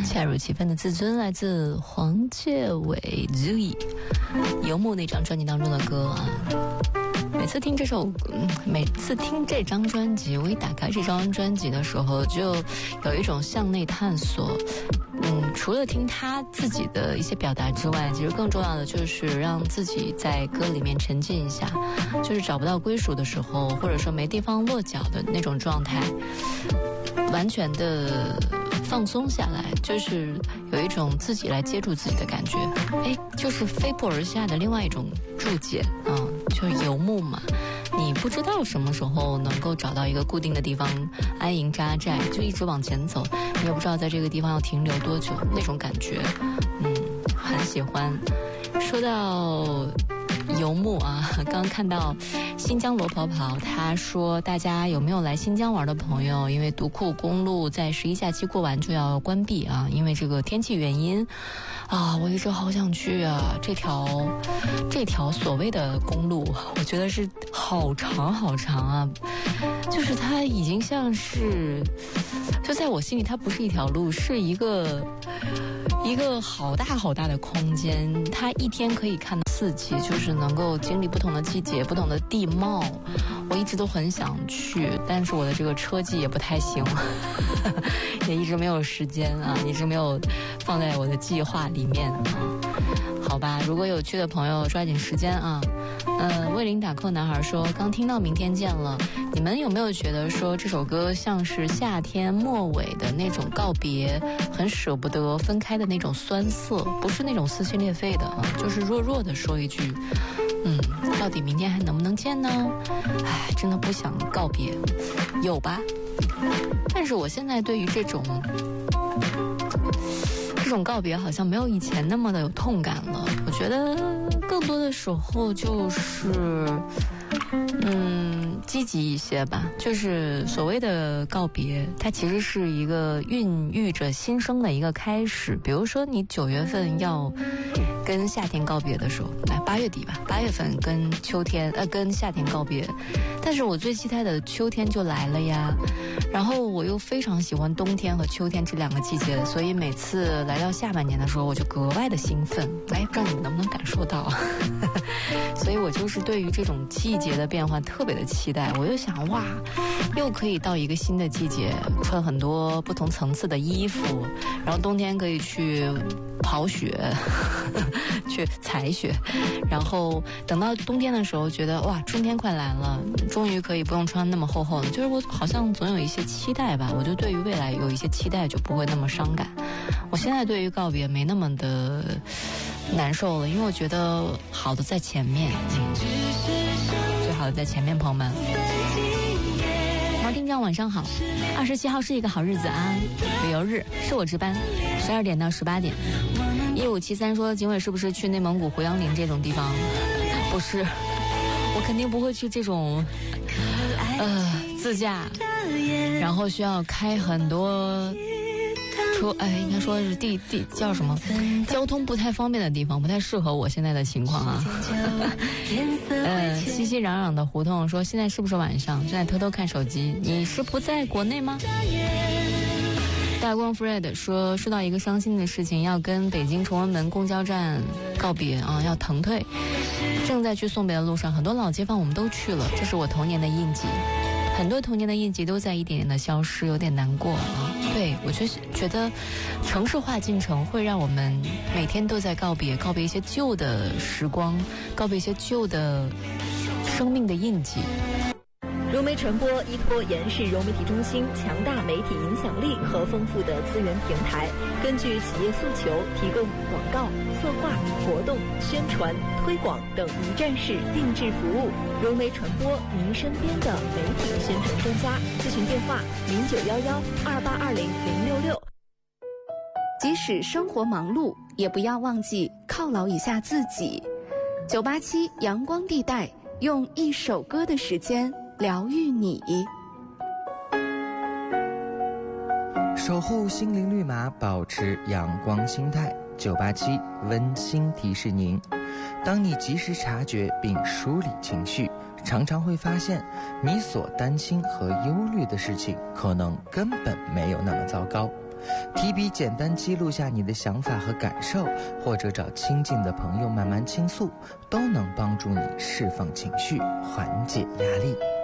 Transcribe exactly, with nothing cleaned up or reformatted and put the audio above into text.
恰如其分的自尊来自黄介伟 Zoe 游牧那张专辑当中的歌啊。每次听这首每次听这张专辑，我一打开这张专辑的时候就有一种向内探索。嗯，除了听他自己的一些表达之外，其实更重要的就是让自己在歌里面沉浸一下，就是找不到归属的时候，或者说没地方落脚的那种状态，完全的放松下来，就是有一种自己来接住自己的感觉。哎，就是飞扑而下的另外一种注解啊，就是游牧嘛。你不知道什么时候能够找到一个固定的地方安营扎寨，就一直往前走，你也不知道在这个地方要停留多久，那种感觉嗯，很喜欢。说到游牧啊，刚看到新疆罗跑跑，他说大家有没有来新疆玩的朋友，因为独库公路在十一假期过完就要关闭啊，因为这个天气原因啊，我一直好想去啊，这条这条所谓的公路我觉得是好长好长啊，就是它已经像是，就在我心里它不是一条路，是一个一个好大好大的空间，它一天可以看到四季，就是能够经历不同的季节不同的地貌。我一直都很想去，但是我的这个车技也不太行也一直没有时间啊，一直没有放在我的计划里面啊。好吧，如果有去的朋友抓紧时间啊。呃，卫林打扣男孩说刚听到明天见了，你们有没有觉得说这首歌像是夏天末尾的那种告别，很舍不得分开的那种酸涩，不是那种撕心裂肺的啊，就是弱弱的说一句嗯，到底明天还能不能见呢？唉，真的不想告别，有吧？但是我现在对于这种这种告别好像没有以前那么的有痛感了，我觉得更多的时候就是嗯积极一些吧，就是所谓的告别它其实是一个孕育着新生的一个开始。比如说你九月份要跟夏天告别的时候，来八月底吧，八月份跟秋天呃跟夏天告别，但是我最期待的秋天就来了呀，然后我又非常喜欢冬天和秋天这两个季节，所以每次来到下半年的时候我就格外的兴奋。哎，不知道你们能不能感受到所以我就是对于这种季节的变换特别的期待。我又想哇，又可以到一个新的季节，穿很多不同层次的衣服，然后冬天可以去跑雪去采雪，然后等到冬天的时候觉得哇，春天快来了，终于可以不用穿那么厚厚的，就是我好像总有一些期待吧，我就对于未来有一些期待，就不会那么伤感。我现在对于告别没那么的难受了，因为我觉得好的在前面，最好的在前面，朋友们。毛丁章晚上好，二十七号是一个好日子啊，旅游日，是我值班，十二点到十八点。一五七三说警卫是不是去内蒙古胡杨林这种地方？不是，我肯定不会去这种呃自驾，然后需要开很多车，哎，应该说是地地叫什么，交通不太方便的地方，不太适合我现在的情况啊。呃，熙熙攘攘的胡同说现在是不是晚上？正在偷偷看手机，你是不在国内吗？大光 Fred 说说到一个伤心的事情，要跟北京崇文门公交站告别啊，要腾退。正在去送别的路上，很多老街坊我们都去了，这是我童年的印记。很多童年的印记都在一点点的消失，有点难过啊。对，我觉得觉得城市化进程会让我们每天都在告别，告别一些旧的时光，告别一些旧的生命的印记。 融媒传播依托延世融媒体中心强大媒体影响力和丰富的资源平台，根据企业诉求提供广告、策划、活动、宣传、推广等一站式定制服务。融媒传播，您身边的媒体宣传专家。咨询电话：零九幺幺二八二零零六六。 即使生活忙碌，也不要忘记犒劳一下自己。九八七阳光地带，用一首歌的时间疗愈你， 守护心灵绿码，保持阳光心态。九八七温馨提示您，当你及时察觉并梳理情绪，常常会发现你所担心和忧虑的事情可能根本没有那么糟糕。 提笔简单记录下你的想法和感受，或者找亲近的朋友慢慢倾诉，都能帮助你释放情绪，缓解压力。